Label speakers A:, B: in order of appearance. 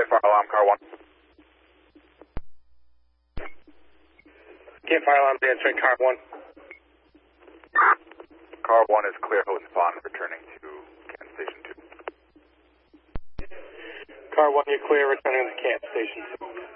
A: Campfire alarm, car 1.
B: Campfire alarm answering car 1.
A: Car 1 is clear, Houghton Pond, returning to Camp Station 2.
B: Car 1, you're clear, returning to Camp Station 2.